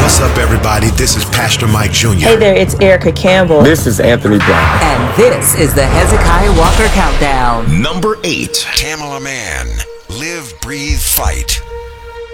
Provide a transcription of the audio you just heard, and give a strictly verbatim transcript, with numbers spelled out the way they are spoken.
What's up, everybody? This is Pastor Mike Junior Hey there, it's Erica Campbell. This is Anthony Brown. And this is the Hezekiah Walker Countdown. Number eight, Tamala Mann. Live, Breathe, Fight.